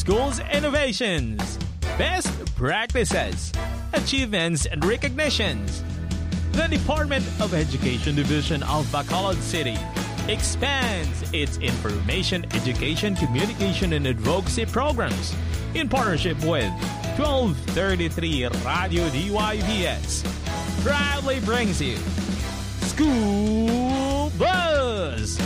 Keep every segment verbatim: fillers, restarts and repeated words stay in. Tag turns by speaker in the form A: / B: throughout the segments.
A: schools innovations, best practices, achievements, and recognitions. The Department of Education Division of Bacolod City expands its information, education, communication, and advocacy programs in partnership with twelve thirty-three Radio D Y V S. Proudly brings you School Buzz!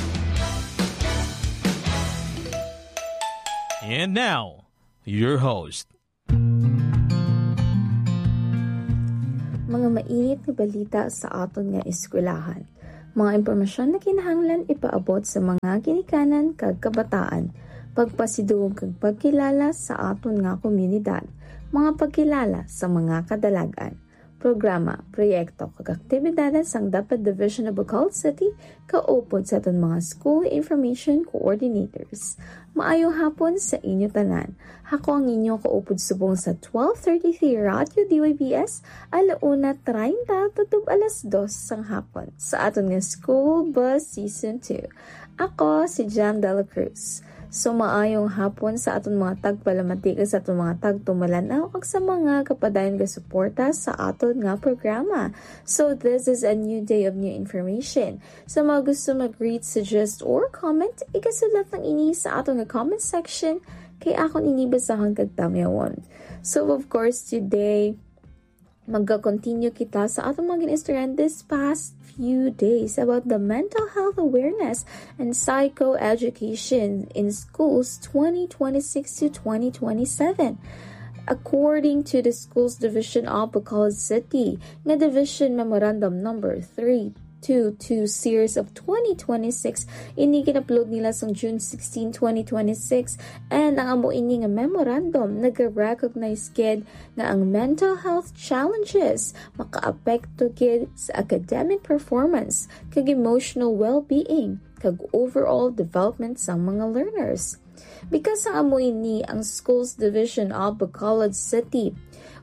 A: And now, your host.
B: Mga mainit na balita sa aton nga eskwelahan. Mga impormasyon na kinahanglan ipaabot sa mga ginikanan kag kabataan. Pagpasidugog kag pagkilala sa aton nga komunidad. Mga pagkilala sa mga kadalagan. Programa, proyekto kag aktibidades sang dapat Division of Bacolod City kaupod sa aton mga School Information Coordinators. Maayong hapon sa inyo tanan. Ako ang inyo kaupod subong sa twelve thirty-three Radio D Y B S alauna treinta tutub alas dos sang hapon sa aton nga School Bus Season two. Ako si Jam Dela Cruz. So maayong hapon sa aton mga tagpalamatik sa aton mga tagtumalanaw kag sa mga kapadayon nga suporta sa aton nga programa. So this is a new day of new information. Sa mga gusto mag-read, suggest, or comment, ikasulat ng ini sa aton nga comment section kay akon ini basahan kag tamyawon. So of course today magka-continue kita sa atong mga gin-istoryan this past few days about the mental health awareness and psychoeducation in schools twenty twenty-six to twenty twenty-seven. According to the Schools Division of Bacolod City, nga Division Memorandum Number three twenty-two Series of twenty twenty-six, ini kin-upload nila sa June sixteenth, twenty twenty-six, and ang amo ini nga memorandum nag-recognize kid nga ang mental health challenges maka-apekto kid sa academic performance kag emotional well-being kag overall development sa mga learners. Because ang amo ini ang Schools Division of Bacolod City,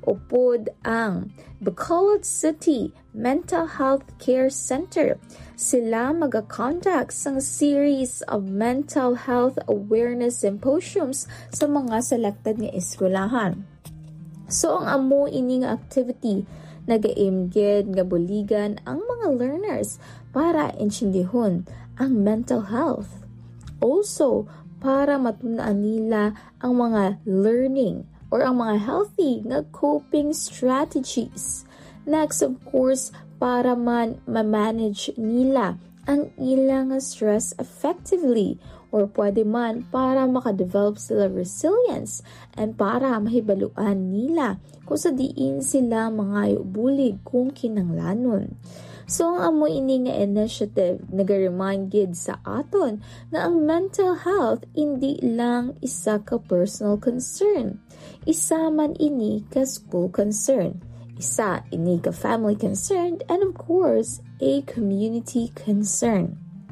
B: upod ang Bacolod City Mental Health Care Center. Sila mag-conduct sang series of mental health awareness symposiums sa mga selected nga eskwelahan. So ang amo ini nga activity naga-aim gid nga buligan ang mga learners para intindihin ang mental health. Also, para matunaan nila ang mga learning or ang mga healthy nga coping strategies. Next, of course, para man ma-manage nila ang ilang stress effectively or pwede man para makadevelop sila resilience and para mahibaluan nila kung sa diin sila mga bulig kung kinanglanon. So, ang amo ini nga initiative nag-remind gid sa aton na ang mental health hindi lang isa ka personal concern. Isa man ini ka school concern. Isa ini ka family concern, and of course, a community concern.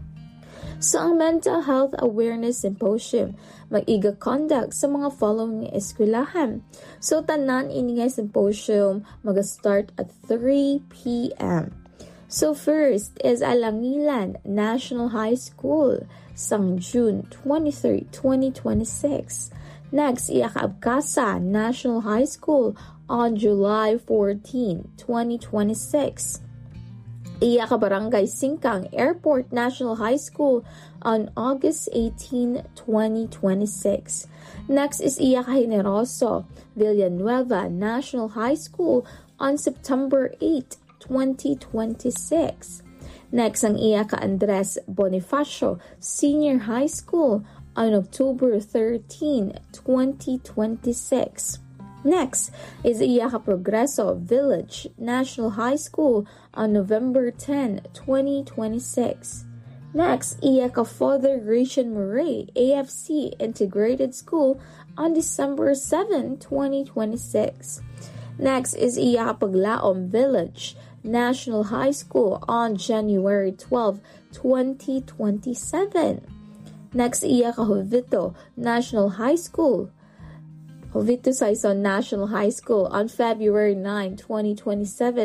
B: So, ang Mental Health Awareness Symposium mag-iga conduct sa mga following eskwelahan. So, tanan ini nga symposium mag-start at three p.m. So first is Alangilan National High School sang June twenty-third, twenty twenty-six. Next, Iakaabkasa National High School on July fourteenth, twenty twenty-six. Iakabarangay Singkang Airport National High School on August eighteenth, twenty twenty-six. Next is Iakahineroso Villanueva National High School on September eighth, twenty twenty-six. Next, ang Iyaka Andres Bonifacio Senior High School on October thirteenth, twenty twenty-six. Next is Iyaka Progreso Village National High School on November tenth, twenty twenty-six. Next, Iyaka Father Gratian Murray A F C Integrated School on December seventh, twenty twenty-six. Next is Iyaka Paglaom Village National High School on January twelfth, twenty twenty-seven. Next, Iyaka Jovito National High School, Jovito Saison National High School on February ninth, twenty twenty-seven.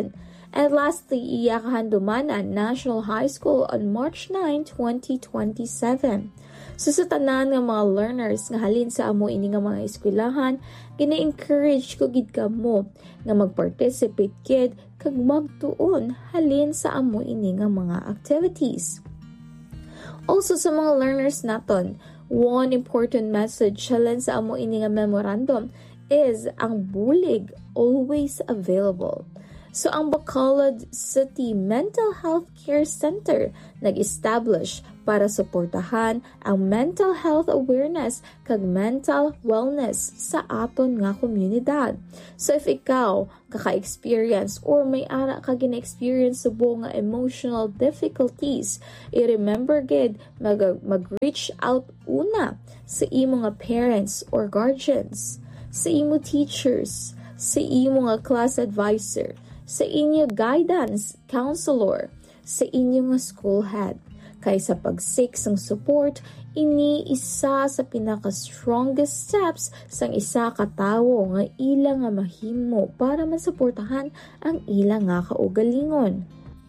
B: And lastly, iyakahan dumanan National High School on March ninth, twenty twenty-seven. So sa tanan nga mga learners nga halin sa amo ini nga mga eskwelahan, gina-encourage ko gid kamo nga mag-participate gid kag magtuon halin sa amo ini nga mga activities. Also sa mga learners naton, one important message halin sa amo ini nga memorandum is ang bulig always available. So ang Bacolod City Mental Health Care Center nag-establish para suportahan ang mental health awareness kag mental wellness sa aton nga komunidad. So if ikaw kaka-experience or may ara ka gina-experience sa buong nga emotional difficulties, i-remember gid mag- mag-reach out una sa imo nga parents or guardians, sa imo teachers, sa imo nga class advisor, sa inyo guidance counselor, sa inyo nga school head. Kay sa pag-seek sang support, ini isa sa pinaka-strongest steps sang isa ka tawo nga ila nga mahimo para masuportahan ang ila nga kaugalingon.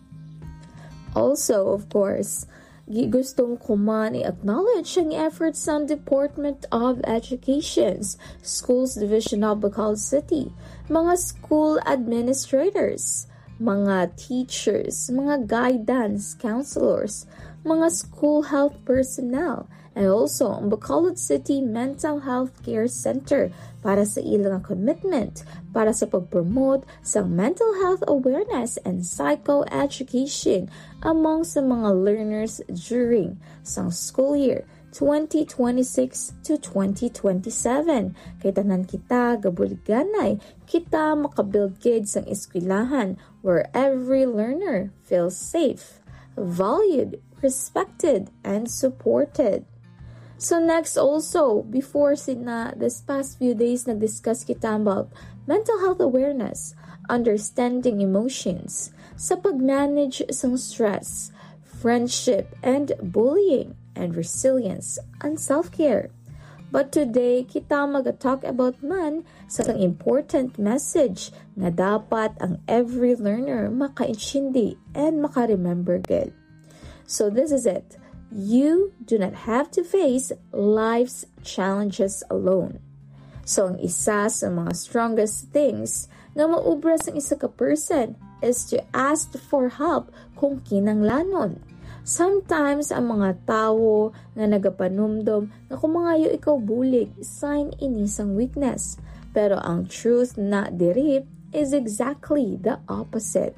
B: Also, of course, gustong ko man i-acknowledge ang efforts ng Department of Education's Schools Division of Bacolod City, mga school administrators, mga teachers, mga guidance counselors, mga school health personnel, and also ang Bacolod City Mental Health Care Center para sa ilang commitment para sa pag-promote sa mental health awareness and psychoeducation among sa mga learners during sa school year twenty twenty-six to twenty twenty-seven. Kay tanan kita gabuliganay, kita makabuild gid sang eskwelahan where every learner feels safe, valued, respected, and supported. So next also, before sina this past few days nag-discuss kita about mental health awareness, understanding emotions, sa pag-manage sang stress, friendship, and bullying, and resilience, and self-care. But today, kita mag-talk about man sa isang important message na dapat ang every learner maka-intindi and maka-remember good. So this is it. You do not have to face life's challenges alone. So ang isa sa mga strongest things na maubras ang isa ka person is to ask for help kung kinanglanon. Sometimes ang mga tao nga nagapanumdom na kung mangayo ikaw bulig, sign inisang weakness. Pero ang truth na diri is exactly the opposite.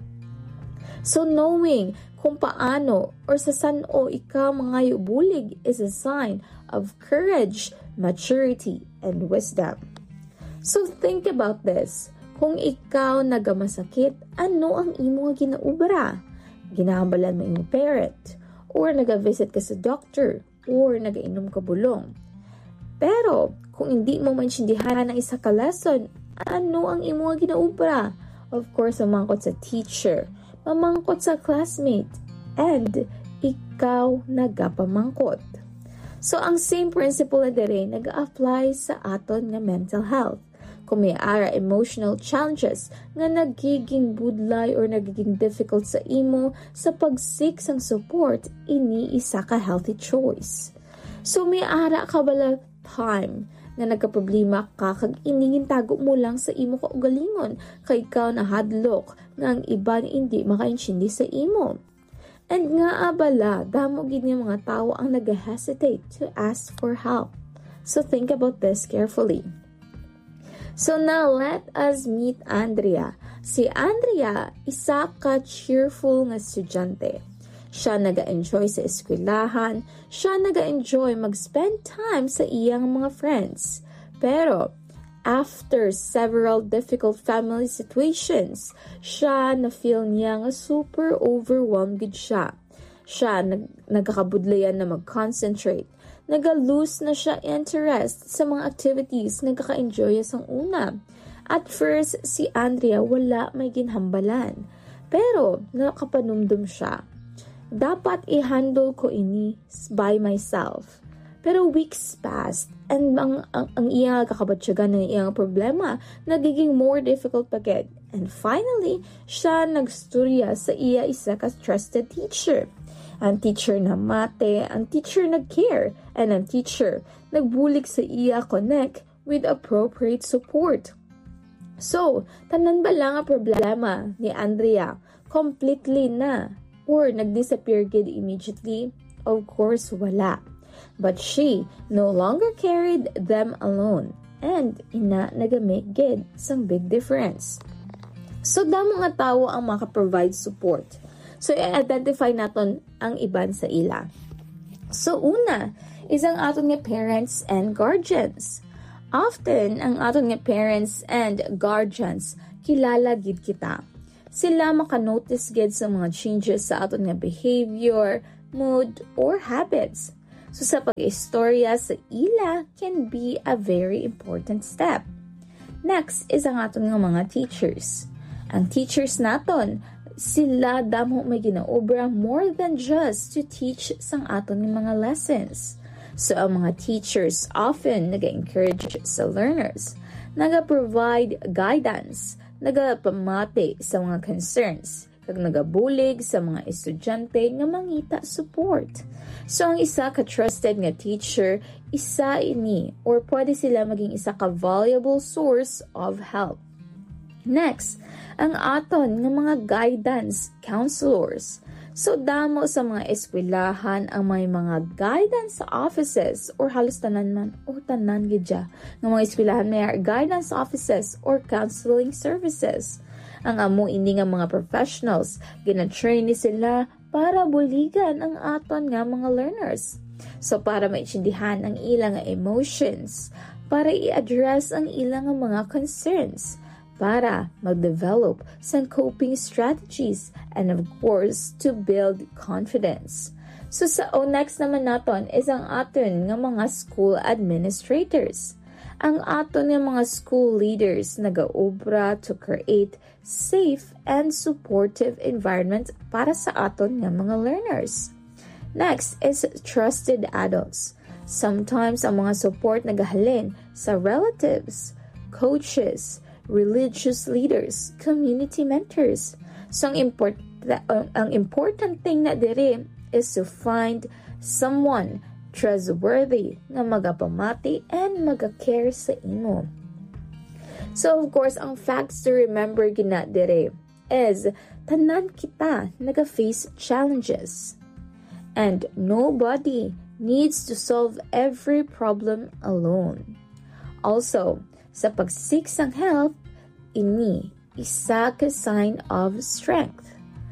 B: So knowing kung paano or sa saan-o ikaw mangayo bulig is a sign of courage, maturity, and wisdom. So think about this. Kung ikaw nagamasakit, ano ang imo nga ginaubra? Ginahambalan mo imong parent, or nag-visit ka sa doctor, or nag-inom ka bulong. Pero, kung hindi mo maintindihan ang isa ka lesson, ano ang imo nga ginaubra? Of course, mamangkot sa teacher, mamangkot sa classmate, and ikaw nagapamangkot. So, ang same principle na dire nag-apply sa aton nga mental health. Kung may ara emotional challenges nga nagiging budlay or nagiging difficult sa imo sa pag-seek sang support, ini isa ka healthy choice. So may ara ka bala time nga nagka-problema ka kag iningin tago mo lang sa imo kaugalingon kay ikaw na hadlok nga ang iban hindi makaintindi sa imo. And nga abala, damo gid nga mga tao ang nag-hesitate to ask for help. So think about this carefully. So now, let us meet Andrea. Si Andrea, isa ka cheerful nga estudyante. Siya naga-enjoy sa eskwelahan, siya naga-enjoy mag-spend time sa iyang mga friends. Pero, after several difficult family situations, siya na-feel niya nga super overwhelmed gid siya. Siya nag nagkakabudlayan na mag-concentrate. Naga-lose na siya interest sa mga activities nagkaka-enjoy sang una. At first, si Andrea wala may ginhambalan. Pero, nakapanumdum siya. Dapat i-handle ko ini by myself. Pero weeks passed and ang, ang, ang iyang kakabatsyagan ng iyang problema nagiging more difficult pagid. And finally, siya nagsturya sa iya isa ka trusted teacher. Ang teacher na mate, ang teacher nag-care, and ang teacher nagbulig sa iya connect with appropriate support. So, tanan ba lang ang problema ni Andrea completely na or nag-disappear gid immediately? Of course, wala. But she no longer carried them alone and ina nagamake gid sang big difference. So, damo nga tawo ang maka-provide support. So, i-identify naton ang iban sa ila. So, una, is ang aton nga parents and guardians. Often, ang aton nga parents and guardians, kilala gid kita. Sila maka-notice gid sa mga changes sa aton nga behavior, mood, or habits. So, sa pag-istorya sa ila can be a very important step. Next is ang aton nga mga teachers. Ang teachers naton, sila damo may ginaobra more than just to teach sang aton ng mga lessons. So, ang mga teachers often nag-encourage sa learners, nag-provide guidance, nag-pamati sa mga concerns, kag nagabulig sa mga estudyante nga mangita support. So, ang isa ka-trusted nga teacher, isa ini or pwede sila maging isa ka-valuable source of help. Next, ang aton ng mga guidance counselors. So, damo sa mga eskwelahan ang may mga guidance offices or halos tanan man o tanan gidya ng mga eskwelahan may guidance offices or counseling services. Ang amo ini nga mga professionals, gina-train ni sila para buligan ang aton nga mga learners. So, para maintindihan ang ilang emotions, para i-address ang ilang mga concerns, para mag-develop some coping strategies, and of course, to build confidence. So sa o next naman naton is ang aton nga mga school administrators. Ang aton nga mga school leaders nagaobra to create safe and supportive environment para sa aton nga mga learners. Next is trusted adults. Sometimes ang mga support nagahalin sa relatives, coaches, religious leaders, community mentors. So, ang, import, uh, ang important thing na diri is to find someone trustworthy nga magapamati and magakare sa imo. So, of course, ang facts to remember gina diri is tanan kita naga-face challenges. And nobody needs to solve every problem alone. Also, sa pag-seek sang help, ini isa ka sign of strength.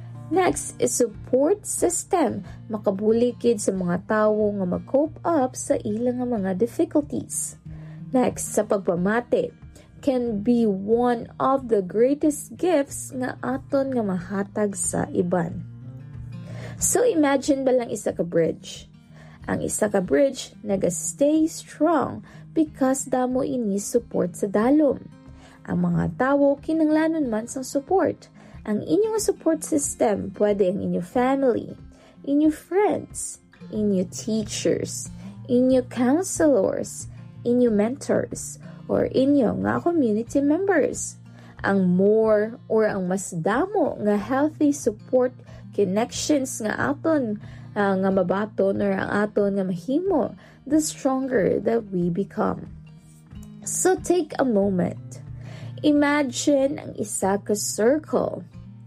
B: Next is support system. Makabulikid sa mga tawo nga mag-cope up sa ilang mga difficulties. Next, sa pagpamati, can be one of the greatest gifts nga aton nga mahatag sa iban. So imagine ba lang isa ka bridge? Ang isa ka bridge naga-stay strong because damo ini support sa dalom. Ang mga tawo kinanglanon man sang support. Ang inyong support system pwede ang inyong family, inyong friends, inyong teachers, inyong counselors, inyong mentors, or inyong nga community members. Ang more or ang mas damo nga healthy support connections nga aton uh, nga mabaton or ang aton nga mahimo, the stronger that we become. So take a moment. Imagine ang isa ka circle.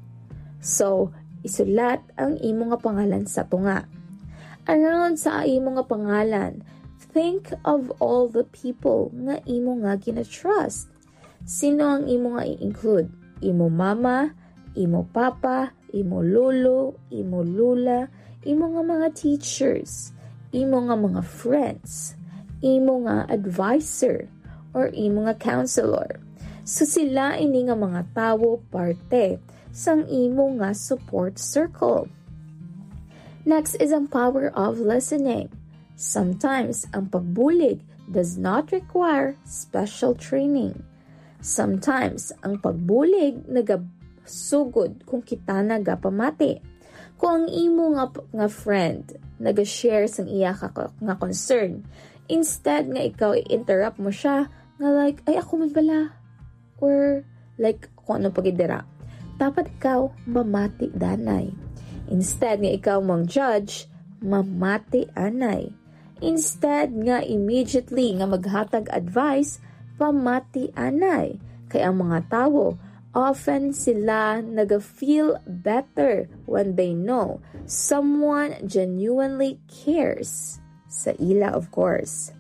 B: So, isulat ang imo nga pangalan sa tunga. Around sa imo nga pangalan, think of all the people nga imo nga gina-trust. Sino ang imo nga i-include? Imo mama, imo papa, imo lolo, imo lula, imo nga mga teachers, imo nga mga friends, imo nga advisor, or imo nga counselor. So sila ini nga mga tawo parte sang imo nga support circle. Next is ang power of listening. Sometimes ang pagbulig does not require special training. Sometimes ang pagbulig nagasugod kung kita nagapamati. Kung ang imo nga, nga friend nag-share sang iya ka nga concern. Instead nga ikaw i-interrupt mo siya nga like, ay ako man pala. Or like, kung ano pagidira. Dapat ikaw mamati danay. Instead nga ikaw mong judge, mamati anay. Instead nga immediately nga maghatag advice, pamati anay. Kaya ang mga tao, often sila nag-feel better when they know someone genuinely cares. Sa ila, of course.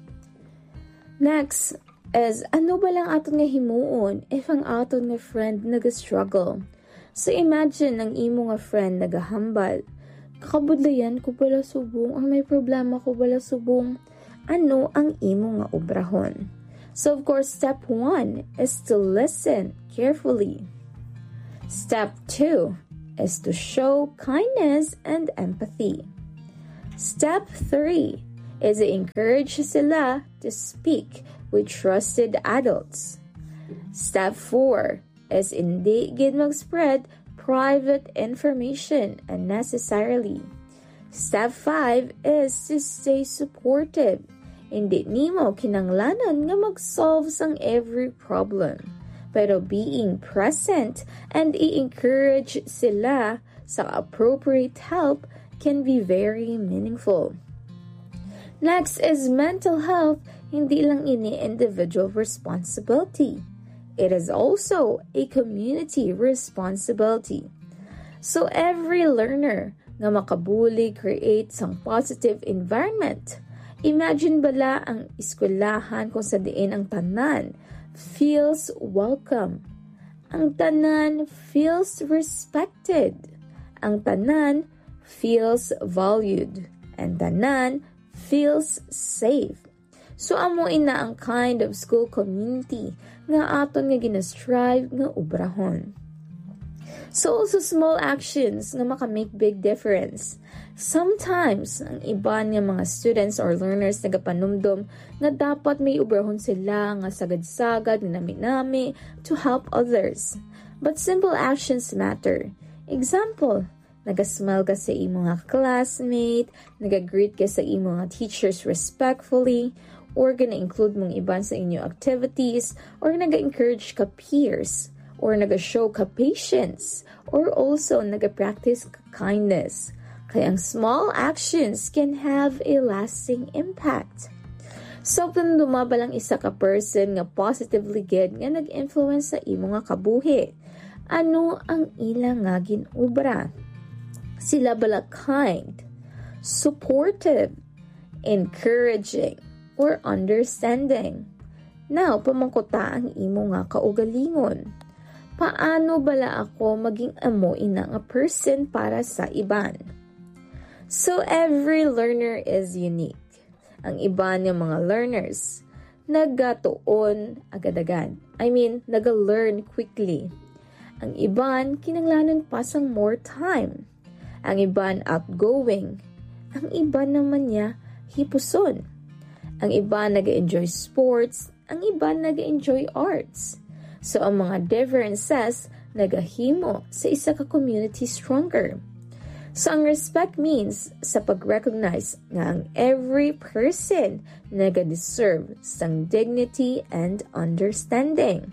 B: Next is, ano ba lang aton nga himuon if ang aton nga friend nag-struggle? So imagine ang imo nga friend nagahambal. Kakabudlayan ko bala subong, ang may problema ko bala subong. Ano ang imo nga obrahon? So of course, step one is to listen carefully. Step two is to show kindness and empathy. Step three is to encourage sila to speak with trusted adults. Step four is hindi gid mag-spread private information unnecessarily. Step five is to stay supportive. Hindi nimo kinanglanan nga mag-solve sang every problem. Pero being present and i-encourage sila sa appropriate help can be very meaningful. Next is mental health, hindi lang ini individual responsibility. It is also a community responsibility. So every learner nga makabuli create sang positive environment. Imagine bala ang eskwelahan kung sa diin ang tanan feels welcome. Ang tanan feels respected. Ang tanan feels valued. And tanan feels safe. So amo ina ang kind of school community nga aton nga gina-strive nga ubrahon. So also small actions nga maka-make big difference. Sometimes, ang iba nga mga students or learners nagapanumdum nga dapat may ubrahon sila nga sagad-sagad, nami-nami to help others. But simple actions matter. Example, nagasmile ka sa imo nga classmate, nagagreet ka sa imo nga teachers respectfully, or gana-include mong iban sa inyo activities, or naga-encourage ka peers, or naga-show ka patience, or also naga-practice ka kindness. Kaya ang small actions can have a lasting impact. So, kung dumabalang isa ka person nga positively good nga nag-influence sa imo nga kabuhi, ano ang ilang nga ginubra? Sila bala kind, supportive, encouraging, or understanding. Now, pamangkota ang imo nga kaugalingon. Paano bala ako maging amo ina nga person para sa iban? So, every learner is unique. Ang iba niya mga learners, nagatuon agad-agad. I mean, naga-learn quickly. Ang iban, kinanglanan pa sang more time. Ang iban, outgoing. Ang iba naman niya, hipuson. Ang iba, nag-enjoy sports. Ang iba, nag-enjoy arts. So, ang mga differences, nagahimo sa isa ka community stronger. So, ang respect means sa pag-recognize nga ang every person naga-deserve sang dignity and understanding.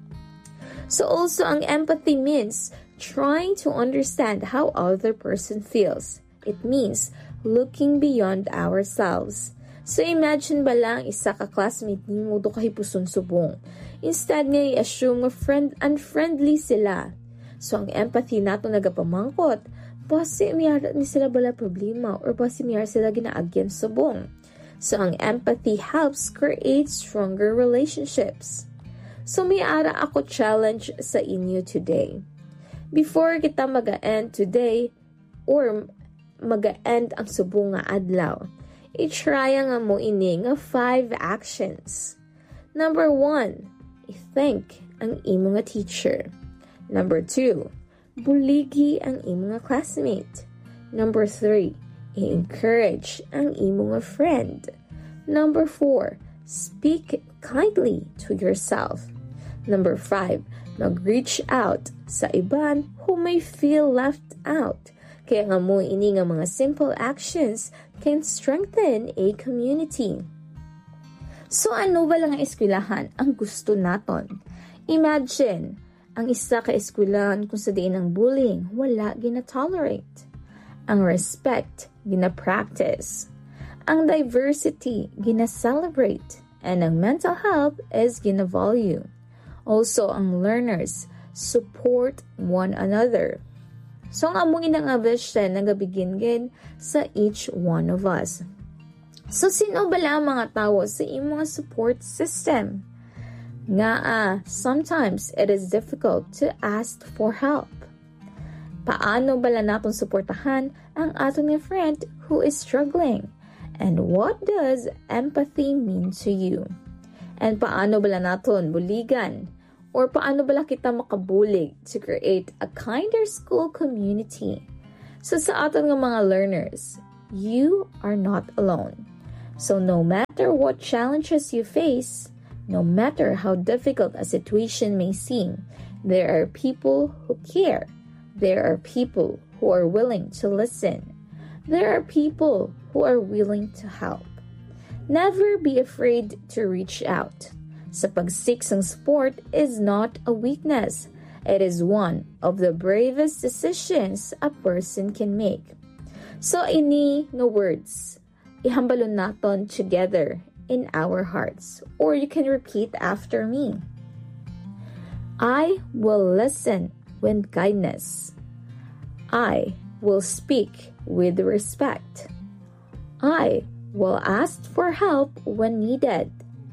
B: So, also ang empathy means trying to understand how other person feels. It means looking beyond ourselves. So, imagine ba lang isa ka classmate ni mo do kahipuson subong. Instead nga i-assume nga friend unfriendly sila. So, ang empathy nato nagapamangkot. Basi miyara ni sila bala problema or basi miyara sila ginaagyan subong. So, ang empathy helps create stronger relationships. So, miyara ako challenge sa inyo today. Before kita mag-end today or mag-end ang subong nga adlaw, i-try nga mo ini nga five actions. Number one, i-thank ang imo nga teacher. Number two, buligi ang imo nga classmate. Number three, i-encourage ang imo nga friend. Number four, speak kindly to yourself. Number five, mag-reach out sa iban who may feel left out. Kaya nga mo ini nga mga simple actions can strengthen a community. So ano ba lang ang eskwelahan ang gusto naton? Imagine, ang isa ka eskwelahan kung sa diin ng bullying, wala gina-tolerate. Ang respect, gina-practice. Ang diversity, gina-celebrate. And ang mental health is gina-value. Also, ang learners support one another. So, ang among inang vision nagabigin sa each one of us. So, sino ba lang mga tao sa imong support system? Nga ah, sometimes it is difficult to ask for help. Paano ba lang natin suportahan ang ating friend who is struggling? And what does empathy mean to you? And paano ba lang natin buligan? Or paano ba lang kita makabulig to create a kinder school community? So sa ating mga learners, you are not alone. So no matter what challenges you face, no matter how difficult a situation may seem, there are people who care. There are people who are willing to listen. There are people who are willing to help. Never be afraid to reach out. Sa pagsik sang support is not a weakness. It is one of the bravest decisions a person can make. So ini no words, ihambalon naton together in our hearts. Or you can repeat after me. I will listen with kindness. I will speak with respect. I will ask for help when needed.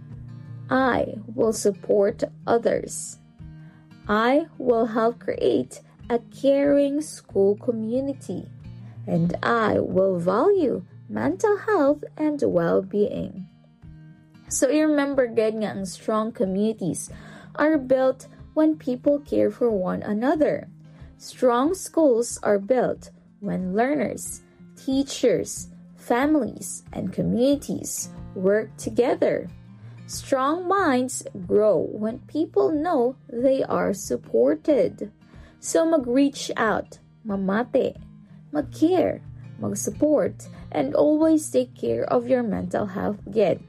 B: I will support others. I will help create a caring school community. And I will value mental health and well-being. So you remember good nga ang strong communities are built when people care for one another. Strong schools are built when learners, teachers, families, and communities work together. Strong minds grow when people know they are supported. So mag-reach out, mamate, mag-care, mag-support, and always take care of your mental health good.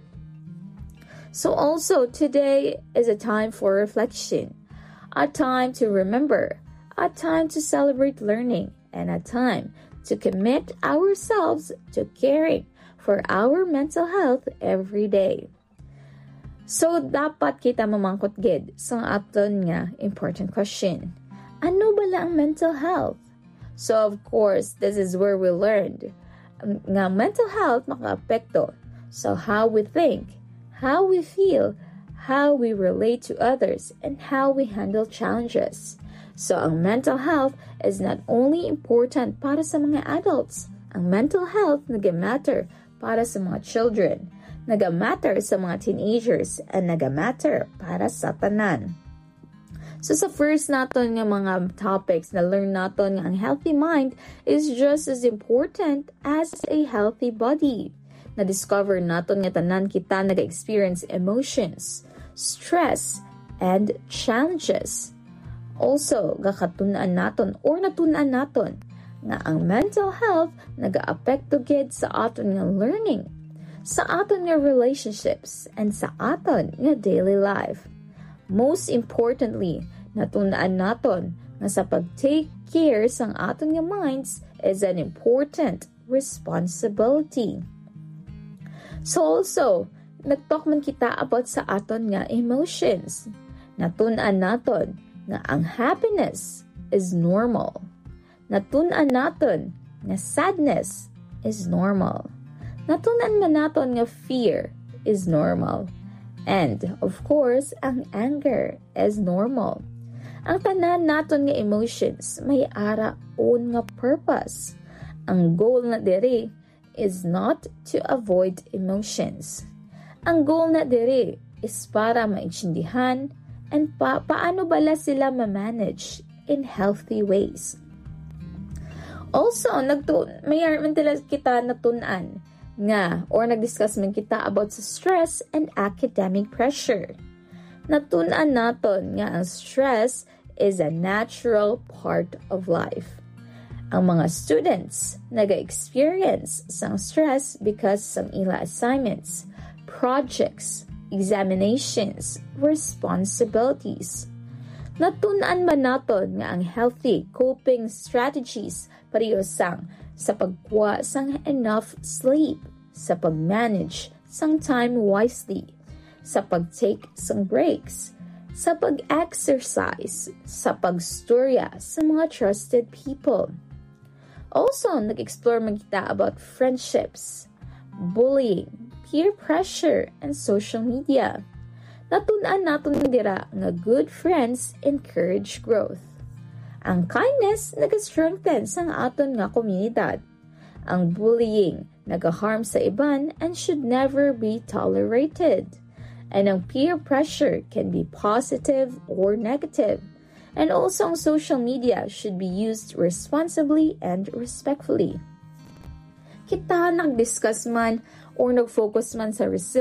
B: So also today is a time for reflection, a time to remember, a time to celebrate learning, and a time to commit ourselves to caring for our mental health every day. So, dapat kita mamangkot gid sa aton nga important question. Ano ba lang ang mental health? So, of course, this is where we learned nga mental health makaapekto so how we think, how we feel, how we relate to others, and how we handle challenges. So, ang mental health is not only important para sa mga adults. Ang mental health nag-matter para sa mga children, nag-matter sa mga teenagers, and nag-matter para sa tanan. So, sa first naton nga mga topics na learn naton nga ang healthy mind is just as important as a healthy body. Na-discover naton nga tanan kita nag-experience emotions, stress, and challenges. Also, gakatunan naton or natunan naton nga ang mental health nag-aapekto gid sa aton nga learning, sa aton nga relationships, and sa aton nga daily life. Most importantly, natunan naton nga sa pag-take care sang aton nga minds is an important responsibility. So also, nagtalk man kita about sa aton nga emotions. Natunan naton nga ang happiness is normal. Natunan naton nga sadness is normal. Natunan man naton nga fear is normal. And, of course, ang anger is normal. Ang tanan naton nga emotions may ara own nga purpose. Ang goal na diri is not to avoid emotions. Ang goal na diri is para maintindihan and pa paano bala sila ma-manage in healthy ways. Also, nagtu may man kita natunan nga or nag-discuss man kita about sa stress and academic pressure. Natunan naton nga ang stress is a natural part of life. Ang mga students naga-experience sang stress because sang ila assignments, projects, examinations, responsibilities. Natun-an man naton nga ang healthy coping strategies pareho sang sa pagkuha sang enough sleep, sa pag-manage sang time wisely, sa pag-take sang breaks, sa pag-exercise, sa pagstorya sa mga trusted people. Also, nag-explore man kita about friendships, bullying, peer pressure, and social media. Natunan naton dira nga good friends encourage growth. Ang kindness nag-strengthen sa aton nga komunidad. Ang bullying nag-harm sa iban and should never be tolerated. And ang peer pressure can be positive or negative. And also ang social media should be used responsibly and respectfully. Kita nag-discuss man or nag-focus man sa resilience